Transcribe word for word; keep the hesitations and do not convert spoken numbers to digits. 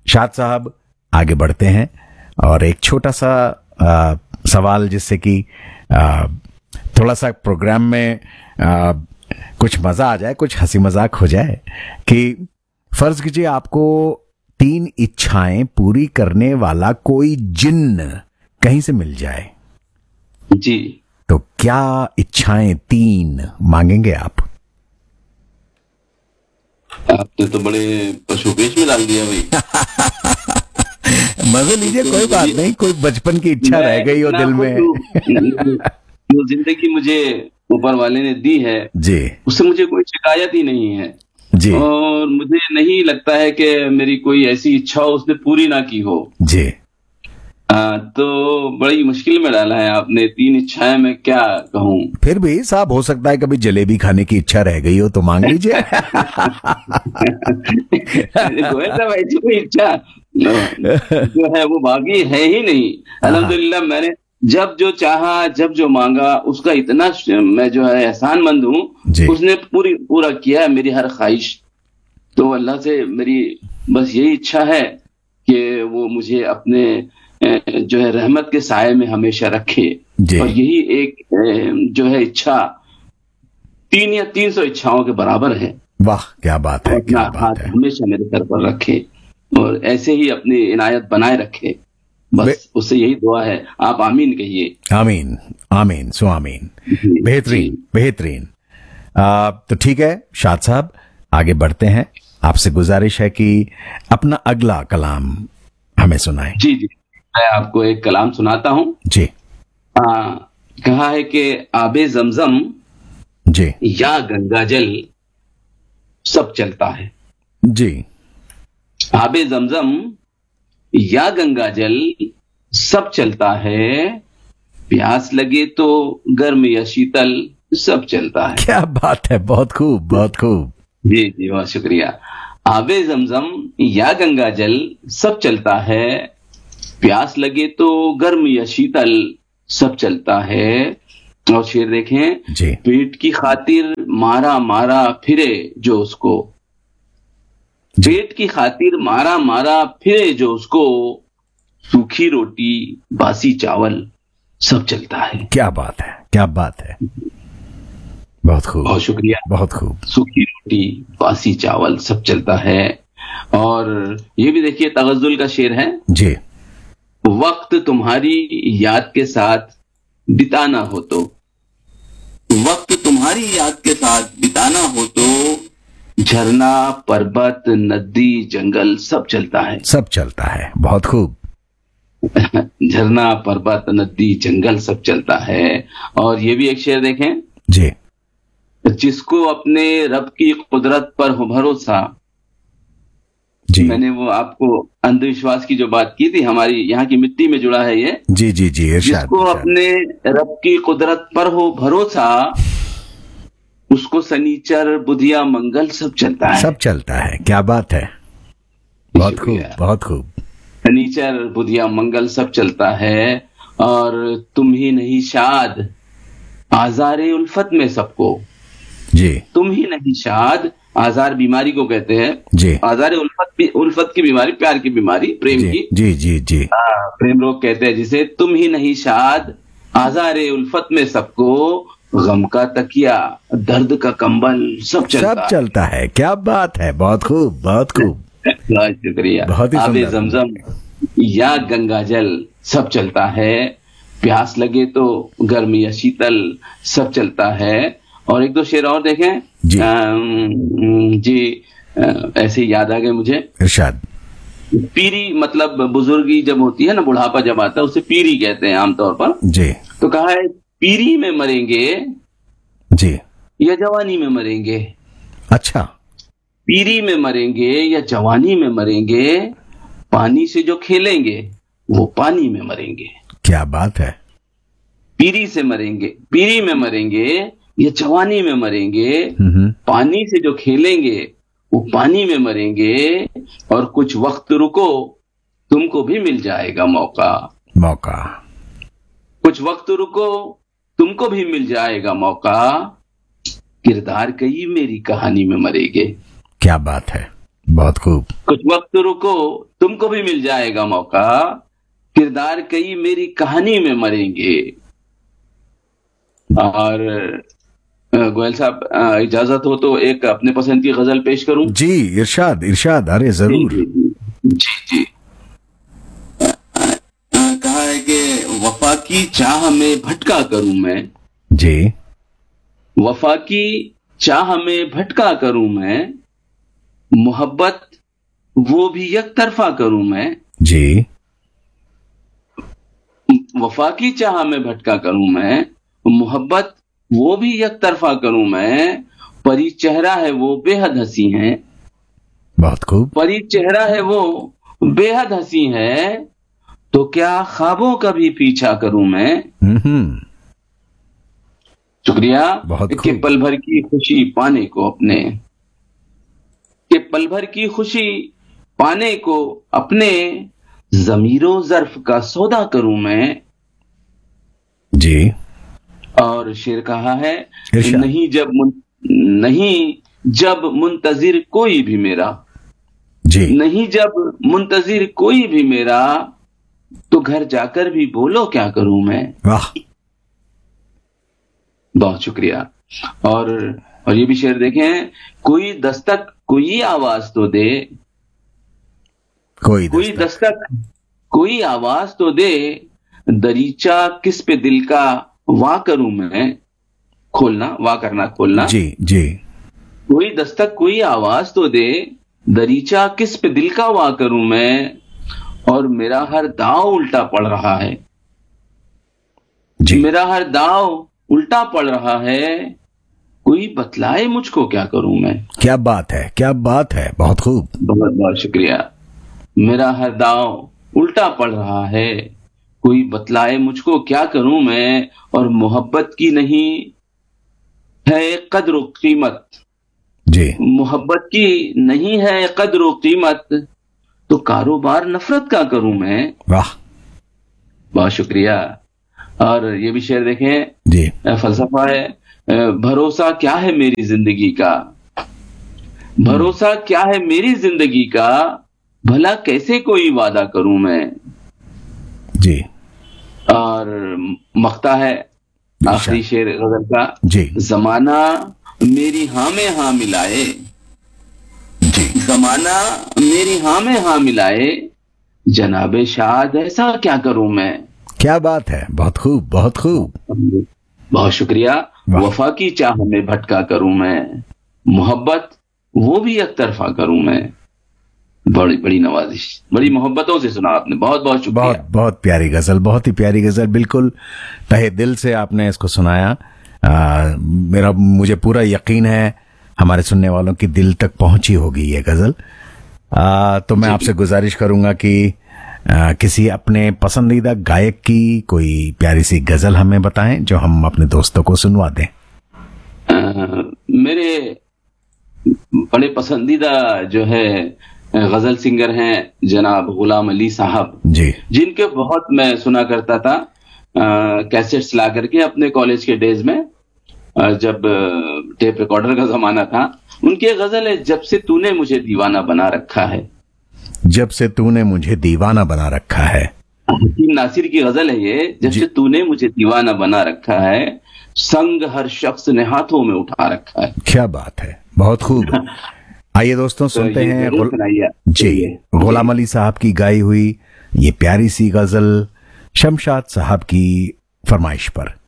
शाद साहब, आगे बढ़ते हैं और एक छोटा सा आ, सवाल जिससे कि आ, थोड़ा सा प्रोग्राम में आ, कुछ मजा आ जाए, कुछ हंसी मजाक हो जाए कि फर्ज कीजिए आपको तीन इच्छाएं पूरी करने वाला कोई जिन्न कहीं से मिल जाए जी, तो क्या इच्छाएं तीन मांगेंगे आप? आपने तो बड़े पशुपेश में डाल दिया भाई। मजे लीजिए, कोई बात नहीं, कोई बचपन की इच्छा रह गई हो दिल में। जो जिंदगी मुझे ऊपर वाले ने दी है जी, उससे मुझे कोई शिकायत ही नहीं है जी, और मुझे नहीं लगता है कि मेरी कोई ऐसी इच्छा हो उसने पूरी ना की हो जी। आ, तो बड़ी मुश्किल में डाला है आपने। तीन इच्छाएं मैं क्या कहूँ। फिर भी साहब, हो सकता है कभी जलेबी खाने की इच्छा रह गई हो तो मांग लीजिए। गोयल साहब, ऐसी कोई इच्छा जो है वो बाकी है ही नहीं। अल्हम्दुलिल्लाह, मैंने जब जो चाहा, जब जो मांगा, उसका इतना मैं जो है एहसानमंद हूँ, उसने पूरी पूरा किया है मेरी हर ख्वाहिश। तो अल्लाह से मेरी बस यही इच्छा है कि वो मुझे अपने जो है रहमत के साये में हमेशा रखे। और यही एक जो है इच्छा तीन या तीन सौ इच्छाओं के बराबर है। वाह, क्या बात है, क्या बात है। हमेशा मेरे सर पर रखे और ऐसे ही अपनी इनायत बनाए रखे, बस उससे यही दुआ है। आप आमीन कहिए। आमीन, आमीन, सो आमीन। बेहतरीन, बेहतरीन। तो ठीक है शाद साहब, आगे बढ़ते हैं। आपसे गुजारिश है कि अपना अगला कलाम हमें सुनाएं। जी जी, मैं आपको एक कलाम सुनाता हूँ जी। आ, कहा है कि आबे जमजम जी या गंगा जल सब चलता है। जी। आबे जमजम या गंगा जल सब चलता है, प्यास लगे तो गर्म या शीतल सब चलता है। क्या बात है, बहुत खूब, बहुत खूब। जी जी, बहुत शुक्रिया। आबे जमजम या गंगा जल सब चलता है, प्यास लगे तो गर्म या शीतल सब चलता है। और शेर देखें जी। पेट की खातिर मारा मारा फिरे जो उसको, पेट की खातिर मारा मारा फिरे जो उसको, सूखी रोटी बासी चावल सब चलता है। क्या बात है, क्या बात है, बहुत खूब, बहुत शुक्रिया, बहुत खूब। सूखी रोटी बासी चावल सब चलता है। और ये भी देखिए तगज़ुल का शेर है जी। वक्त तुम्हारी याद के साथ बिताना हो तो, वक्त तुम्हारी याद के साथ बिताना हो तो, झरना पर्वत नदी जंगल सब चलता है। सब चलता है, बहुत खूब। झरना पर्वत नदी जंगल सब चलता है। और ये भी एक शेर देखें जी। जिसको अपने रब की कुदरत पर हो भरोसा, जी। मैंने वो आपको अंधविश्वास की जो बात की थी, हमारी यहाँ की मिट्टी में जुड़ा है ये। जी जी जी, इरशाद। जिसको अपने रब की कुदरत पर हो भरोसा, उसको सनीचर बुधिया मंगल सब चलता है। सब चलता है, क्या बात है, बहुत खूब, बहुत खूब। सनीचर बुधिया मंगल सब चलता है। और तुम ही नहीं शाद आजारे उल्फत में सबको, जी। तुम ही नहीं शाद, आजार बीमारी को कहते हैं जी। आजार उल्फत भी, उल्फत की बीमारी, प्यार की बीमारी, प्रेम जी, की। जी जी जी। आ, प्रेम रोग कहते हैं जिसे। तुम ही नहीं शाद आजारे उल्फत में सबको, गम का तकिया दर्द का कंबल सब चलता सब चलता है, क्या बात है, बहुत खूब, बहुत खूब। बहुत शुक्रिया। बहुत ही आबे सुंदर। जमजम या गंगा जल सब चलता है, प्यास लगे तो गर्म या शीतल सब चलता है। और एक दो शेर और देखें जी। आम, जी आ, ऐसे याद आ गए मुझे। इरशाद। पीरी मतलब बुजुर्गी जब होती है ना, बुढ़ापा जब आता है उसे पीरी कहते हैं आमतौर पर। जी। तो कहा है पीरी में मरेंगे जी। या जवानी में मरेंगे। अच्छा। पीरी में मरेंगे या जवानी में मरेंगे, पानी से जो खेलेंगे वो पानी में मरेंगे। क्या बात है। पीरी से मरेंगे, पीरी में मरेंगे या जवानी में मरेंगे, पानी से जो खेलेंगे वो पानी में मरेंगे। और कुछ वक्त रुको तुमको भी मिल जाएगा मौका, मौका। कुछ वक्त रुको तुमको भी मिल जाएगा मौका, किरदार कई मेरी कहानी में मरेंगे। क्या बात है, बहुत खूब। कुछ वक्त रुको, तुमको भी मिल जाएगा मौका, किरदार कई मेरी कहानी में मरेंगे। और गोयल साहब इजाजत हो तो एक अपने पसंद की गजल पेश करूं? जी इरशाद इरशाद, अरे जरूर। जी जी, जी, जी। कहा है कि वफा की चाह में भटका करूं मैं, जी वफा की चाह में भटका करूं मैं, मोहब्बत वो भी एक तरफा करूं मैं। जी वफा की चाह में भटका करूं मैं, मोहब्बत वो भी एक तरफा करूं मैं, परी चेहरा है वो बेहद हंसी है। बहुत खूब। परी चेहरा है वो बेहद हंसी है, तो क्या ख्वाबों का भी पीछा करूं मैं। हम्म, शुक्रिया। बहुत कि खूब। पल भर की खुशी पाने को अपने, कि पल भर की खुशी पाने को अपने, जमीरो जर्फ का सौदा करूं मैं। जी और शेर कहा है, इरशाद। नहीं जब मुन, नहीं जब मुंतजिर कोई भी मेरा, जी नहीं जब मुंतजिर कोई भी मेरा, तो घर जाकर भी बोलो क्या करूं मैं। वाह, बहुत शुक्रिया। और और ये भी शेर देखें, कोई दस्तक कोई आवाज तो दे, कोई कोई दस्तक। दस्तक कोई आवाज तो दे, दरीचा किस पे दिल का वाह करूं मैं। खोलना, वाह करना, खोलना। जी जी कोई दस्तक कोई आवाज तो दे, दरीचा किस पे दिल का वाह करूं मैं। और मेरा हर दाव उल्टा पड़ रहा है, जी मेरा हर दाव उल्टा पड़ रहा है, कोई बतलाए मुझको क्या करूं मैं। क्या बात है, क्या बात है, बहुत खूब। बहुत बहुत शुक्रिया। मेरा हर दाव उल्टा पड़ रहा है, कोई बतलाए मुझको क्या करूं मैं। और मोहब्बत की नहीं है कद्र कीमत, जी मोहब्बत की नहीं है कद्र कीमत, तो कारोबार नफरत का करूं मैं। वाह, बहुत शुक्रिया। और ये भी शेर देखें, जी फलसफा है, भरोसा क्या है मेरी जिंदगी का, भरोसा क्या है मेरी जिंदगी का, भला कैसे कोई वादा करूं मैं। जी और मख्ता है आखिरी शेर गजल का, जी जमाना मेरी हाँ में हाँ मिलाए, जी जमाना मेरी हाँ में हाँ मिलाए, जनाबे शाद ऐसा क्या करूं मैं। क्या बात है, बहुत खूब, बहुत खूब। बहुत शुक्रिया। वाह। वफा की चाह में भटका करूं मैं, मोहब्बत वो भी एक तरफा करूं मैं। बड़ी बड़ी नवाजिश, बड़ी मोहब्बतों से सुना आपने, बहुत बहुत शुक्रिया। बहुत बहुत प्यारी गजल, बहुत ही प्यारी गजल, बिल्कुल तहे दिल से आपने इसको सुनाया। आ, मेरा मुझे पूरा यकीन है हमारे सुनने वालों की दिल तक पहुंची होगी ये गजल। आ, तो मैं आपसे गुजारिश करूंगा कि आ, किसी अपने पसंदीदा गायक की कोई प्यारी सी गजल हमें बताएं जो हम अपने दोस्तों को सुनवा दें। आ, मेरे बड़े पसंदीदा जो है गजल सिंगर हैं जनाब गुलाम अली साहब जी, जिनके बहुत मैं सुना करता था कैसेट्स ला करके अपने कॉलेज के डेज में, आ, जब टेप रिकॉर्डर का जमाना था। उनकी गजल है, जब से तूने मुझे दीवाना बना रखा है, जब से तूने मुझे दीवाना बना रखा है। हकीम नासिर की गजल है ये, जब से तूने मुझे दीवाना बना रखा है, संग हर शख्स ने हाथों में उठा रखा है। क्या बात है, बहुत खूब। आइए दोस्तों सुनते तो हैं जरूर गुल... सुनाइए। जी, गुलाम अली साहब की गाई हुई ये प्यारी सी गजल शमशाद साहब की फरमाइश पर।